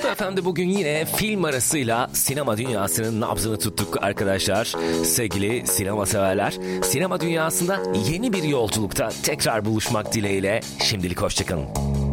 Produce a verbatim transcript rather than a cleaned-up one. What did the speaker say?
Metro F M'de bugün yine film arasıyla sinema dünyasının nabzını tuttuk arkadaşlar. Sevgili sinema severler, sinema dünyasında yeni bir yolculukta tekrar buluşmak dileğiyle şimdilik hoşçakalın.